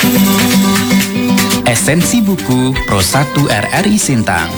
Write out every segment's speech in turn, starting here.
Esensi buku Pro 1 RRI Sintang.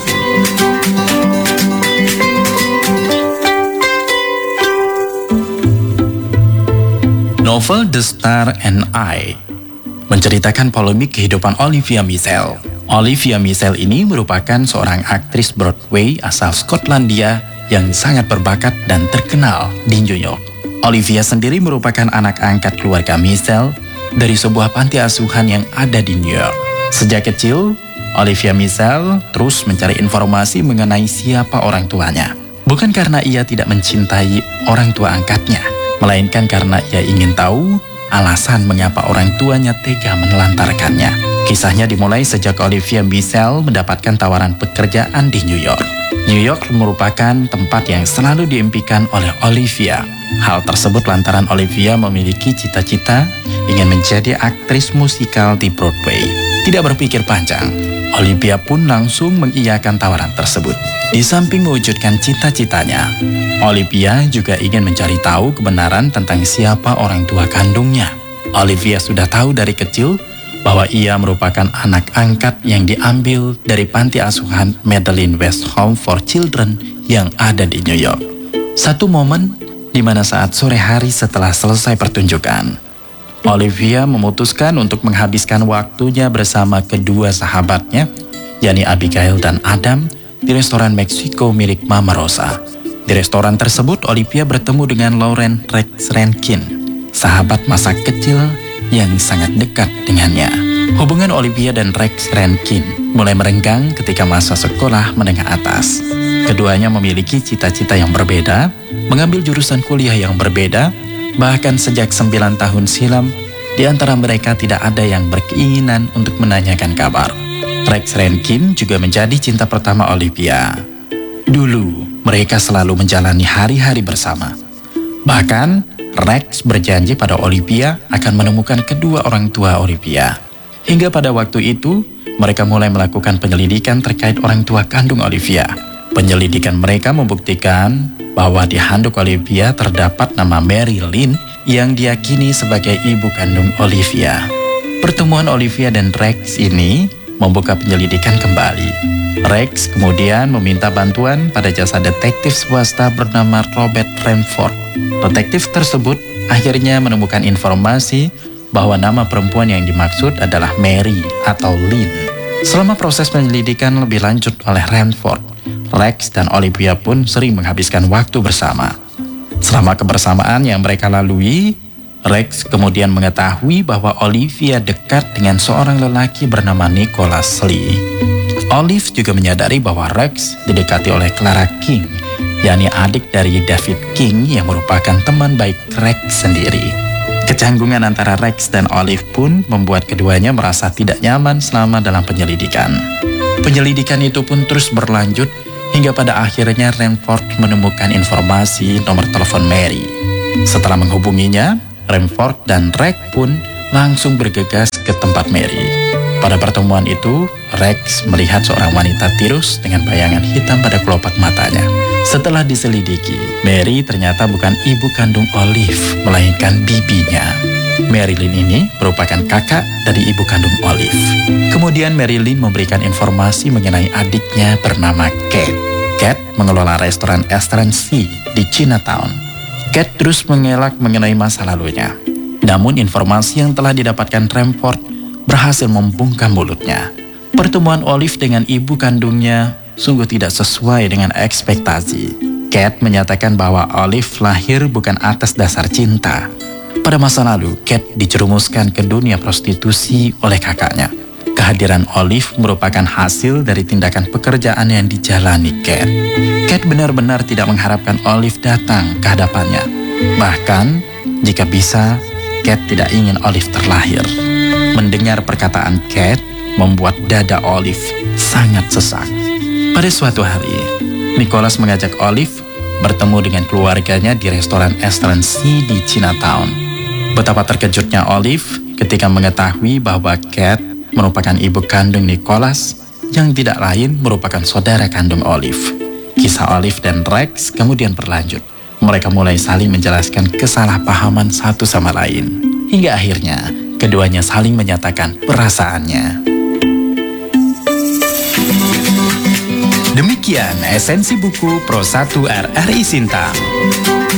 Novel The Star and I menceritakan polemik kehidupan Olivia Measles. Olivia Measles ini merupakan seorang aktris Broadway asal Skotlandia yang sangat berbakat dan terkenal di New York. Olivia sendiri merupakan anak angkat keluarga Measles dari sebuah panti asuhan yang ada di New York. Sejak kecil, Olivia Measles terus mencari informasi mengenai siapa orang tuanya. Bukan karena ia tidak mencintai orang tua angkatnya, melainkan karena ia ingin tahu alasan mengapa orang tuanya tega menelantarkannya. Kisahnya dimulai sejak Olivia Measles mendapatkan tawaran pekerjaan di New York. New York merupakan tempat yang selalu diimpikan oleh Olivia. Hal tersebut lantaran Olivia memiliki cita-cita ingin menjadi aktris musikal di Broadway. Tidak berpikir panjang, Olivia pun langsung mengiyakan tawaran tersebut. Di samping mewujudkan cita-citanya, Olivia juga ingin mencari tahu kebenaran tentang siapa orang tua kandungnya. Olivia sudah tahu dari kecil bahwa ia merupakan anak angkat yang diambil dari panti asuhan Madeline West Home for Children yang ada di New York. Satu momen di mana saat sore hari setelah selesai pertunjukan, Olivia memutuskan untuk menghabiskan waktunya bersama kedua sahabatnya, yakni Abigail dan Adam, di restoran Meksiko milik Mama Rosa. Di restoran tersebut, Olivia bertemu dengan Lauren Rex Rankin, sahabat masa kecil yang sangat dekat dengannya. Hubungan Olivia dan Rex Rankin mulai merenggang ketika masa sekolah menengah atas. Keduanya memiliki cita-cita yang berbeda, mengambil jurusan kuliah yang berbeda, bahkan sejak 9 tahun silam, di antara mereka tidak ada yang berkeinginan untuk menanyakan kabar. Rex Rankin juga menjadi cinta pertama Olivia. Dulu, mereka selalu menjalani hari-hari bersama. Bahkan, Rex berjanji pada Olivia akan menemukan kedua orang tua Olivia. Hingga pada waktu itu, mereka mulai melakukan penyelidikan terkait orang tua kandung Olivia. Penyelidikan mereka membuktikan bahwa di handuk Olivia terdapat nama Mary Lynn yang diyakini sebagai ibu kandung Olivia. Pertemuan Olivia dan Rex ini membuka penyelidikan kembali. Rex kemudian meminta bantuan pada jasa detektif swasta bernama Robert Renford. Detektif tersebut akhirnya menemukan informasi bahwa nama perempuan yang dimaksud adalah Mary atau Lynn. Selama proses penyelidikan lebih lanjut oleh Renford, Rex dan Olivia pun sering menghabiskan waktu bersama. Selama kebersamaan yang mereka lalui, Rex kemudian mengetahui bahwa Olivia dekat dengan seorang lelaki bernama Nicholas Lee. Olive juga menyadari bahwa Rex didekati oleh Clara King, yakni adik dari David King yang merupakan teman baik Rex sendiri. Kecanggungan antara Rex dan Olive pun membuat keduanya merasa tidak nyaman selama dalam penyelidikan. Penyelidikan itu pun terus berlanjut hingga pada akhirnya Renford menemukan informasi nomor telepon Mary. Setelah menghubunginya, Renford dan Rex pun langsung bergegas ke tempat Mary. Pada pertemuan itu, Rex melihat seorang wanita tirus dengan bayangan hitam pada kelopak matanya. Setelah diselidiki, Mary ternyata bukan ibu kandung Olive, melainkan bibinya. Marilyn ini merupakan kakak dari ibu kandung Olive. Kemudian Marilyn memberikan informasi mengenai adiknya bernama Kate. Kate mengelola restoran Excellency di Chinatown. Kate terus mengelak mengenai masa lalunya. Namun informasi yang telah didapatkan Renford berhasil membungkam mulutnya. Pertemuan Olive dengan ibu kandungnya sungguh tidak sesuai dengan ekspektasi. Kate menyatakan bahwa Olive lahir bukan atas dasar cinta. Pada masa lalu, Kate dijerumuskan ke dunia prostitusi oleh kakaknya. Kehadiran Olive merupakan hasil dari tindakan pekerjaan yang dijalani Kate. Kate benar-benar tidak mengharapkan Olive datang ke hadapannya. Bahkan, jika bisa, Kate tidak ingin Olive terlahir. Mendengar perkataan Kate membuat dada Olive sangat sesak. Pada suatu hari, Nicholas mengajak Olive bertemu dengan keluarganya di restoran Excellency di Chinatown. Betapa terkejutnya Olive ketika mengetahui bahwa Kate merupakan ibu kandung Nicholas yang tidak lain merupakan saudara kandung Olive. Kisah Olive dan Rex kemudian berlanjut. Mereka mulai saling menjelaskan kesalahpahaman satu sama lain. Hingga akhirnya keduanya saling menyatakan perasaannya. Demikian esensi buku Pro 1 RRI Sinta.